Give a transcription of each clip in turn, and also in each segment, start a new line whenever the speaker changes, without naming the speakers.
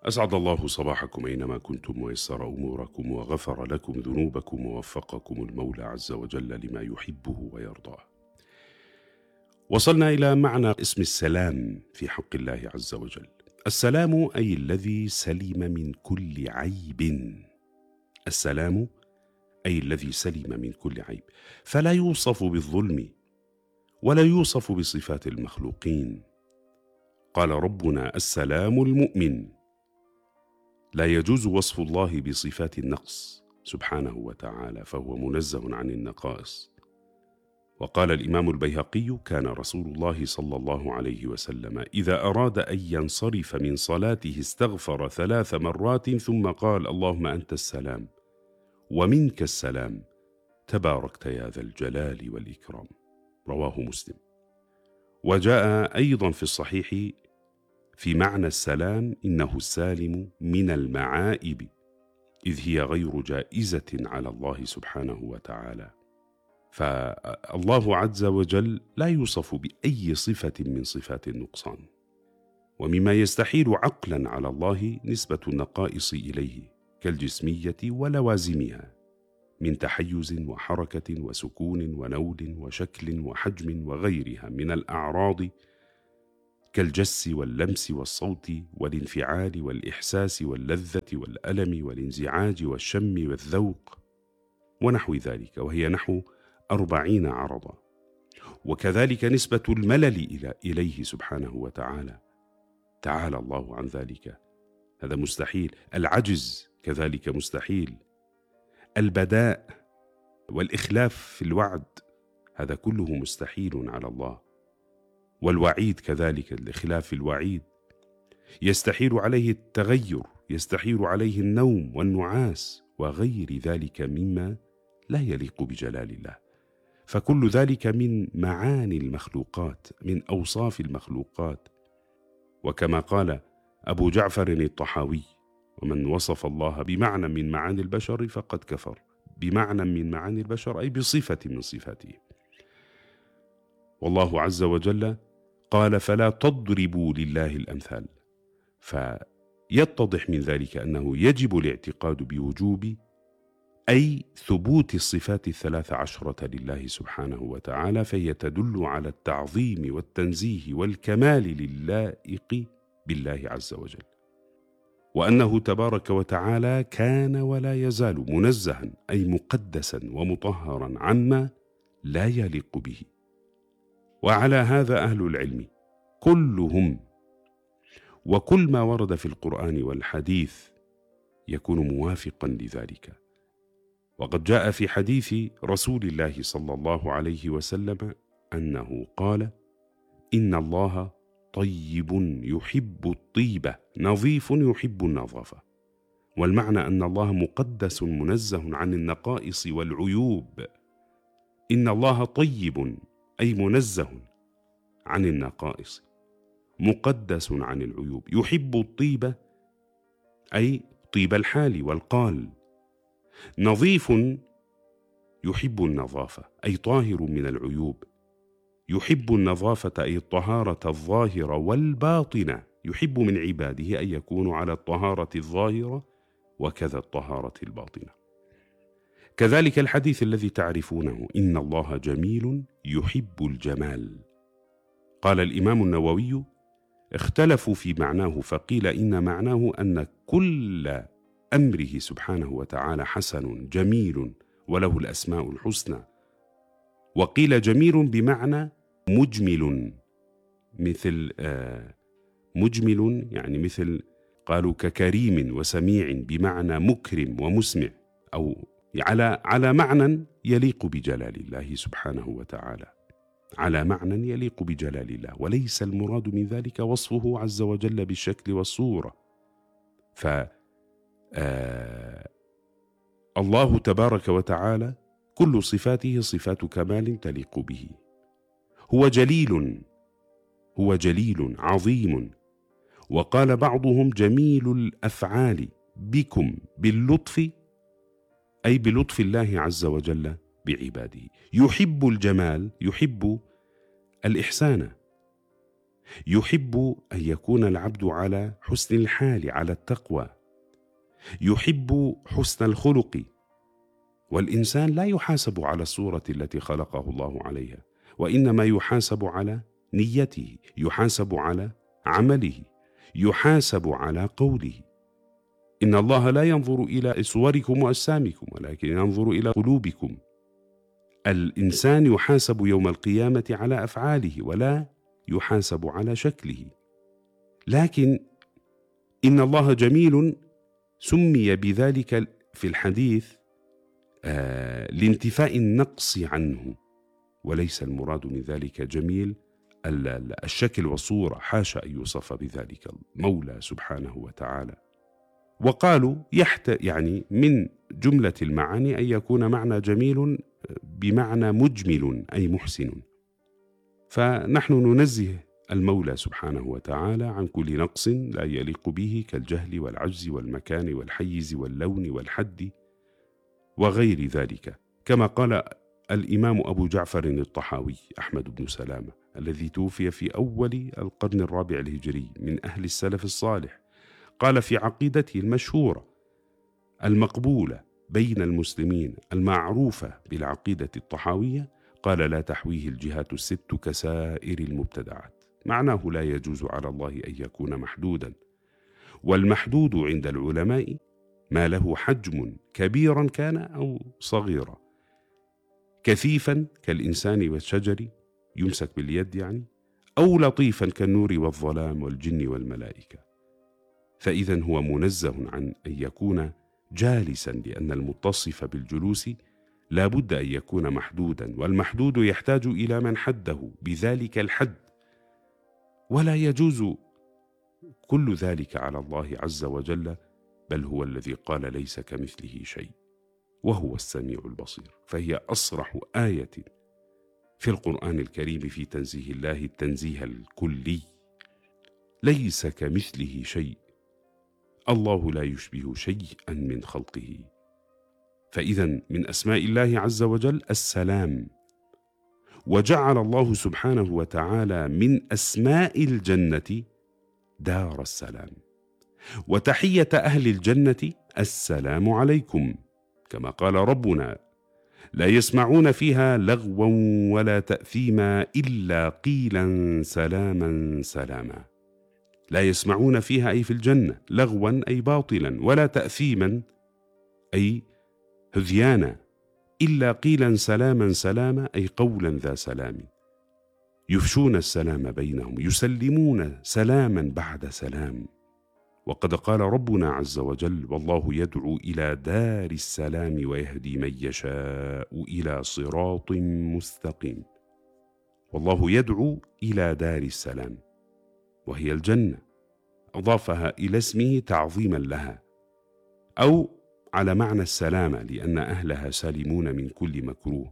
أسعد الله صباحكم أينما كنتم ويسر أموركم وغفر لكم ذنوبكم ووفقكم المولى عز وجل لما يحبه ويرضاه. وصلنا إلى معنى اسم السلام في حق الله عز وجل. السلام أي الذي سلم من كل عيب. السلام أي الذي سلم من كل عيب، فلا يوصف بالظلم ولا يوصف بصفات المخلوقين. قال ربنا السلام المؤمن، لا يجوز وصف الله بصفات النقص سبحانه وتعالى، فهو منزه عن النقائص. وقال الإمام البيهقي: كان رسول الله صلى الله عليه وسلم إذا أراد أن ينصرف من صلاته استغفر 3 مرات ثم قال: اللهم أنت السلام ومنك السلام تباركت يا ذا الجلال والإكرام. رواه مسلم. وجاء أيضا في الصحيح في معنى السلام: إنه السالم من المعائب، إذ هي غير جائزة على الله سبحانه وتعالى. فالله عز وجل لا يوصف بأي صفة من صفات النقصان. ومما يستحيل عقلا على الله نسبة النقائص إليه كالجسمية ولوازمها من تحيز وحركة وسكون ونول وشكل وحجم وغيرها من الأعراض كالجس واللمس والصوت والانفعال والإحساس واللذة والألم والانزعاج والشم والذوق ونحو ذلك، وهي نحو 40 عرضا. وكذلك نسبة الملل إليه سبحانه وتعالى، تعالى الله عن ذلك، هذا مستحيل. العجز كذلك مستحيل. البداء والإخلاف في الوعد هذا كله مستحيل على الله. والوعيد كذلك، الإخلاف في الوعيد. يستحيل عليه التغير، يستحيل عليه النوم والنعاس وغير ذلك مما لا يليق بجلال الله. فكل ذلك من معاني المخلوقات، من أوصاف المخلوقات. وكما قال أبو جعفر الطحاوي: ومن وصف الله بمعنى من معاني البشر فقد كفر. بمعنى من معاني البشر أي بصفة من صفاته. والله عز وجل قال: فلا تضربوا لله الأمثال. فيتضح من ذلك أنه يجب الاعتقاد بوجوب أي ثبوت الصفات 13 لله سبحانه وتعالى، فهي تدل على التعظيم والتنزيه والكمال للائق بالله عز وجل، وأنه تبارك وتعالى كان ولا يزال منزها أي مقدسا ومطهرا عما لا يليق به. وعلى هذا أهل العلم كلهم، وكل ما ورد في القرآن والحديث يكون موافقا لذلك. وقد جاء في حديث رسول الله صلى الله عليه وسلم أنه قال: إن الله طيب يحب الطيبة نظيف يحب النظافة. والمعنى أن الله مقدس منزه عن النقائص والعيوب. إن الله طيب أي منزه عن النقائص، مقدس عن العيوب. يحب الطيبة أي طيب الحال والقال. نظيف يحب النظافة أي طاهر من العيوب. يحب النظافة أي الطهارة الظاهرة والباطنة. يحب من عباده أن يكونوا على الطهارة الظاهرة وكذا الطهارة الباطنة. كذلك الحديث الذي تعرفونه: إن الله جميل يحب الجمال. قال الإمام النووي: اختلفوا في معناه، فقيل إن معناه أن كل أمره سبحانه وتعالى حسن جميل وله الأسماء الحسنى. وقيل جميل بمعنى مجمل، مثل مجمل يعني مثل قالوا ككريم وسميع بمعنى مكرم ومسمع، أو على معنى يليق بجلال الله سبحانه وتعالى، على معنى يليق بجلال الله، وليس المراد من ذلك وصفه عز وجل بالشكل والصورة. الله تبارك وتعالى كل صفاته صفات كمال تليق به. هو جليل عظيم. وقال بعضهم: جميل الأفعال بكم باللطف، أي بلطف الله عز وجل بعباده. يحب الجمال، يحب الإحسان. يحب أن يكون العبد على حسن الحال، على التقوى، يحب حسن الخلق. والإنسان لا يحاسب على الصورة التي خلقه الله عليها، وإنما يحاسب على نيته، يحاسب على عمله، يحاسب على قوله. إن الله لا ينظر إلى صوركم وأجسامكم، ولكن ينظر إلى قلوبكم. الإنسان يحاسب يوم القيامة على أفعاله ولا يحاسب على شكله. لكن إن الله جميل سمي بذلك في الحديث لانتفاء النقص عنه، وليس المراد من ذلك جميل الشكل والصورة، حاشا أن يوصف بذلك المولى سبحانه وتعالى. وقالوا يعني من جملة المعاني أن يكون معنى جميل بمعنى مجمل أي محسن. فنحن ننزه المولى سبحانه وتعالى عن كل نقص لا يليق به، كالجهل والعجز والمكان والحيز واللون والحد وغير ذلك، كما قال الإمام أبو جعفر الطحاوي أحمد بن سلامة الذي توفي في أول القرن الرابع الهجري من أهل السلف الصالح. قال في عقيدته المشهورة المقبولة بين المسلمين المعروفة بالعقيدة الطحاوية، قال: لا تحويه الجهات الست كسائر المبتدعات. معناه لا يجوز على الله أن يكون محدودا، والمحدود عند العلماء ما له حجم كبيرا كان أو صغيرا، كثيفا كالإنسان والشجر يمسك باليد يعني، أو لطيفا كالنور والظلام والجن والملائكة. فإذا هو منزه عن أن يكون جالسا، لأن المتصف بالجلوس لا بد أن يكون محدودا، والمحدود يحتاج إلى من حده بذلك الحد، ولا يجوز كل ذلك على الله عز وجل، بل هو الذي قال: ليس كمثله شيء وهو السميع البصير. فهي أصرح آية في القرآن الكريم في تنزيه الله التنزيه الكلي، ليس كمثله شيء، الله لا يشبه شيئا من خلقه. فإذا من أسماء الله عز وجل السلام، وجعل الله سبحانه وتعالى من أسماء الجنة دار السلام، وتحية أهل الجنة السلام عليكم، كما قال ربنا: لا يسمعون فيها لغوا ولا تأثيما إلا قيلا سلاما سلاما. لا يسمعون فيها أي في الجنة لغوا أي باطلا، ولا تأثيما أي هذيانا، إلا قيلا سلاما سلاما أي قولا ذا سلام. يفشون السلام بينهم، يسلمون سلاما بعد سلام. وقد قال ربنا عز وجل: والله يدعو إلى دار السلام ويهدي من يشاء إلى صراط مستقيم. والله يدعو إلى دار السلام، وهي الجنة، أضافها إلى اسمه تعظيما لها، أو على معنى السلامة، لأن أهلها سالمون من كل مكروه.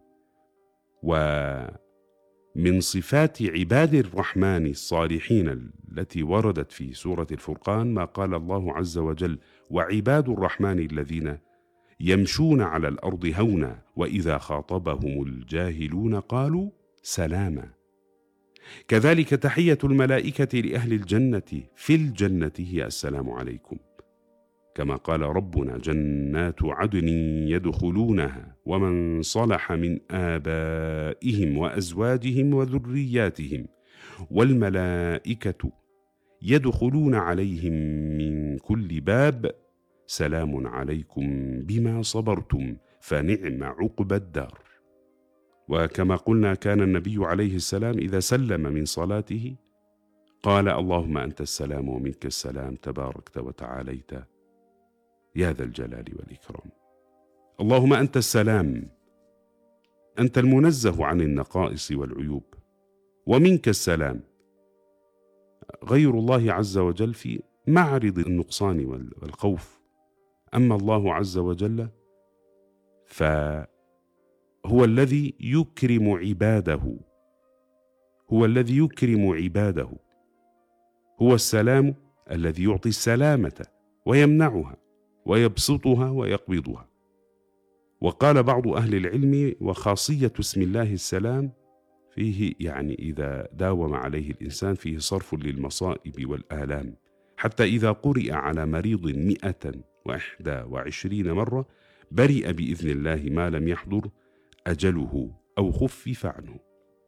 ومن صفات عباد الرحمن الصالحين التي وردت في سورة الفرقان ما قال الله عز وجل: وعباد الرحمن الذين يمشون على الأرض هونا وإذا خاطبهم الجاهلون قالوا سلاما. كذلك تحية الملائكة لأهل الجنة في الجنة هي السلام عليكم، كما قال ربنا: جنات عدن يدخلونها ومن صلح من آبائهم وأزواجهم وذرياتهم والملائكة يدخلون عليهم من كل باب سلام عليكم بما صبرتم فنعم عقبى الدار. وكما قلنا كان النبي عليه السلام إذا سلم من صلاته قال: اللهم أنت السلام ومنك السلام تباركت وتعاليت يا ذا الجلال والإكرام. اللهم أنت السلام، أنت المنزه عن النقائص والعيوب، ومنك السلام، غير الله عز وجل في معرض النقصان والخوف. أما الله عز وجل فهو الذي يكرم عباده، هو الذي يكرم عباده، هو السلام الذي يعطي السلامة ويمنعها ويبسطها ويقبضها. وقال بعض أهل العلم: وخاصية اسم الله السلام فيه يعني إذا داوم عليه الإنسان فيه صرف للمصائب والآلام، حتى إذا قرئ على مريض 121 مرة برئ بإذن الله ما لم يحضر أجله أو خفف عنه.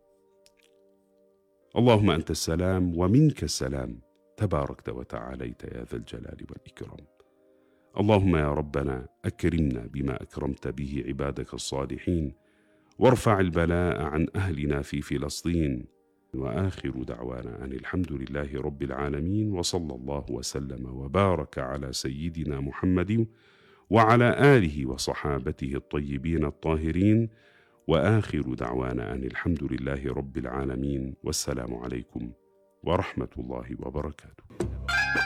اللهم أنت السلام ومنك السلام، تباركت وتعاليت يا ذا الجلال والإكرام. اللهم يا ربنا أكرمنا بما أكرمت به عبادك الصالحين، وارفع البلاء عن أهلنا في فلسطين. وآخر دعوانا أن الحمد لله رب العالمين، وصلى الله وسلم وبارك على سيدنا محمد وعلى آله وصحابته الطيبين الطاهرين. وآخر دعوانا أن الحمد لله رب العالمين، والسلام عليكم ورحمة الله وبركاته.